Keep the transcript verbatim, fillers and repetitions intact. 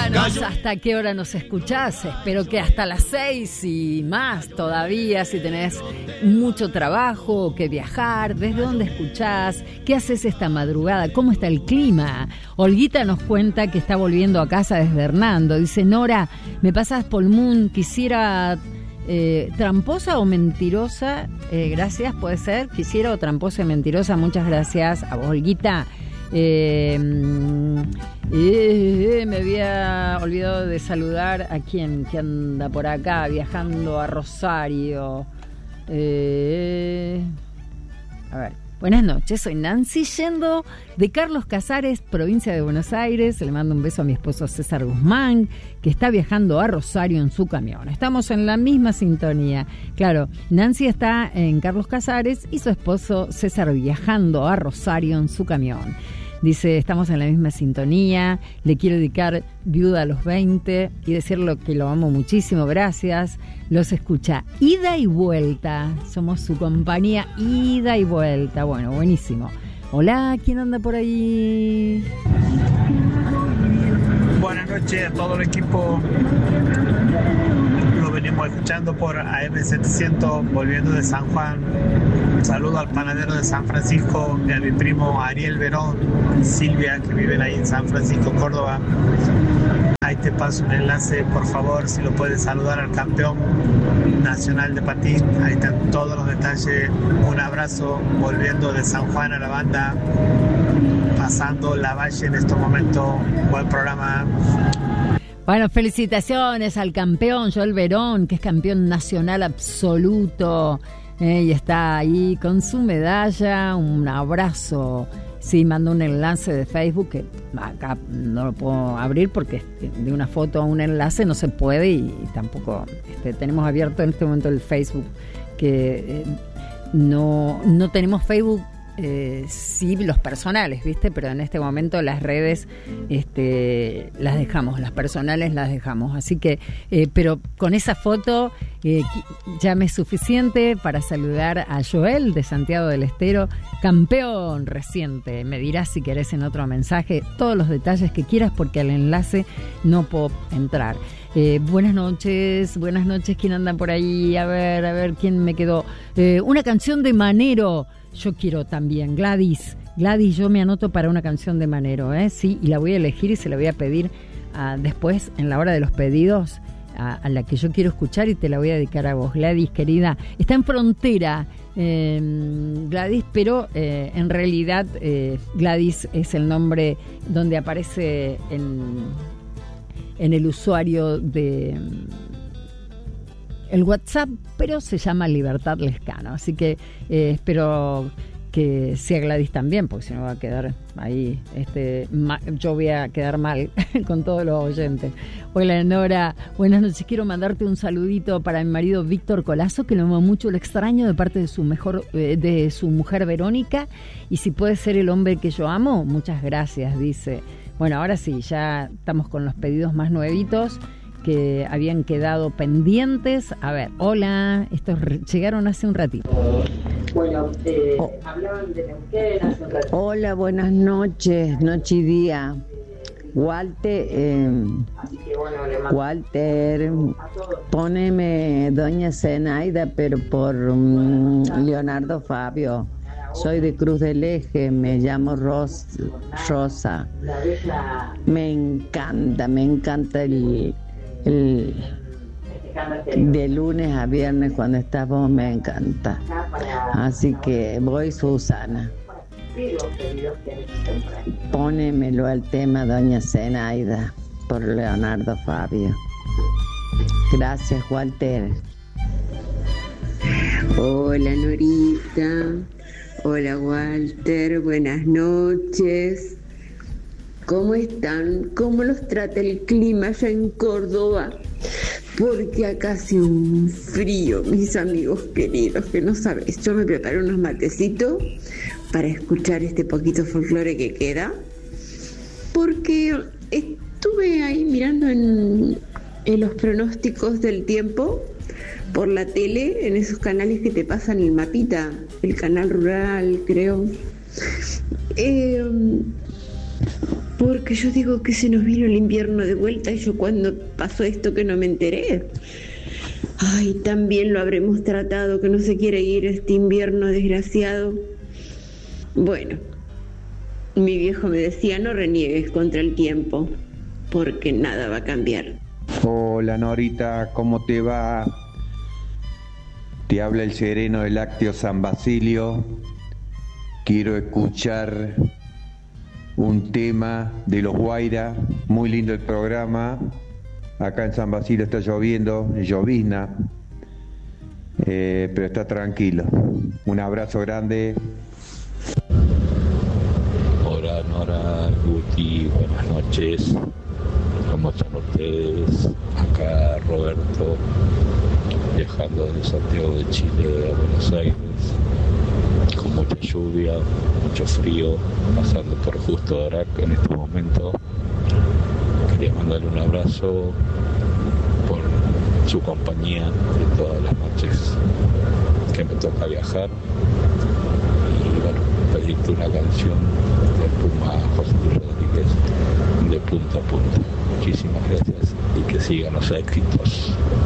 Contanos hasta qué hora nos escuchás. Espero que hasta las seis y más todavía, si tenés mucho trabajo, que viajar, desde dónde escuchás, qué haces esta madrugada, cómo está el clima. Olguita nos cuenta que está volviendo a casa desde Hernando. Dice, Nora, me pasas Paul Moon, quisiera... Eh, tramposa o mentirosa, eh, gracias, puede ser, quisiera o tramposa y mentirosa, muchas gracias a vos, Olguita. Eh, eh, me había olvidado de saludar a quien que anda por acá viajando a Rosario. Eh, a ver, buenas noches, soy Nancy yendo de Carlos Casares, provincia de Buenos Aires. Le mando un beso a mi esposo César Guzmán, que está viajando a Rosario en su camión. Estamos en la misma sintonía. Claro, Nancy está en Carlos Casares y su esposo César viajando a Rosario en su camión. Dice, estamos en la misma sintonía, le quiero dedicar Viuda a los veinte y decirle que lo amo muchísimo, gracias. Los escucha ida y vuelta, somos su compañía ida y vuelta. Bueno, buenísimo. Hola, ¿quién anda por ahí? Buenas noches a todo el equipo. Lo venimos escuchando por A M setecientos, volviendo de San Juan. Un saludo al panadero de San Francisco y a mi primo Ariel Verón y Silvia, que viven ahí en San Francisco, Córdoba. Ahí te paso un enlace, por favor, si lo puedes saludar al campeón nacional de patín. Ahí están todos los detalles. Un abrazo, volviendo de San Juan a la banda, pasando la valle en estos momentos. Buen programa. Bueno, felicitaciones al campeón Joel Verón, que es campeón nacional absoluto, eh, y está ahí con su medalla. Un abrazo. Sí, mando un enlace de Facebook que acá no lo puedo abrir porque de una foto a un enlace no se puede, y, y tampoco este, tenemos abierto en este momento el Facebook, que eh, no, no tenemos Facebook. Eh, sí, los personales, ¿viste? Pero en este momento las redes este, las dejamos, las personales las dejamos. Así que, eh, pero con esa foto eh, ya me es suficiente para saludar a Joel de Santiago del Estero, campeón reciente. Me dirás si querés en otro mensaje todos los detalles que quieras, porque al enlace no puedo entrar. Eh, buenas noches, buenas noches, ¿quién anda por ahí? A ver, a ver, ¿quién me quedó? Eh, una canción de Manero. Yo quiero también, Gladys. Gladys, yo me anoto para una canción de Manero, ¿eh? Sí, y la voy a elegir y se la voy a pedir uh, después, en la hora de los pedidos, a, a la que yo quiero escuchar, y te la voy a dedicar a vos, Gladys, querida. Está en Frontera, eh, Gladys, pero eh, en realidad eh, Gladys es el nombre donde aparece en, en el usuario de... el WhatsApp, pero se llama Libertad Lescano, así que eh, espero que sea Gladys también, porque si no va a quedar ahí, este, ma, yo voy a quedar mal con todos los oyentes. Hola Nora, buenas noches, quiero mandarte un saludito para mi marido Víctor Colazo, que lo amo mucho, lo extraño, de parte de su mejor, eh, de su mujer Verónica, y si puede ser el hombre que yo amo, muchas gracias, dice. Bueno, ahora sí, ya estamos con los pedidos más nuevitos que habían quedado pendientes. A ver, hola, estos re- llegaron hace un ratito. Bueno, eh, oh. hablaban de Neuquén hace un ratito. Hola, buenas noches, noche y día. Walter, eh, Walter, poneme Doña Zenaida, pero por um, Leonardo Fabio. Soy de Cruz del Eje, me llamo Ros, Rosa. Me encanta, me encanta el... El, de lunes a viernes cuando estás vos, me encanta. Así que voy, Susana. Pónemelo al tema Doña Zenaida por Leonardo Fabio. Gracias, Walter. Hola Norita. Hola Walter, buenas noches. ¿Cómo están? ¿Cómo los trata el clima allá en Córdoba? Porque acá hace un frío, mis amigos queridos, que no sabes. Yo me preparé unos matecitos para escuchar este poquito folclore que queda, porque estuve ahí mirando en, en los pronósticos del tiempo por la tele, en esos canales que te pasan el mapita, el canal rural, creo. Eh, porque yo digo que se nos vino el invierno de vuelta y yo cuando pasó esto que no me enteré. Ay, también lo habremos tratado, que no se quiere ir este invierno desgraciado. Bueno, mi viejo me decía, no reniegues contra el tiempo, porque nada va a cambiar. Hola Norita, ¿cómo te va? Te habla el sereno del Lácteo San Basilio. Quiero escuchar un tema de los Guaira, muy lindo el programa. Acá en San Basilio está lloviendo, llovizna, eh, pero está tranquilo. Un abrazo grande. Hola Nora, Guti, buenas noches. ¿Cómo están ustedes? Acá Roberto, viajando de Santiago de Chile a Buenos Aires, con mucha lluvia, mucho frío, pasando por Justo Arac en este momento. Quería mandarle un abrazo por su compañía de todas las noches que me toca viajar. Y bueno, pedirte una canción del Puma José Luis Rodríguez, de punta a punta. Muchísimas gracias y que sigan los éxitos.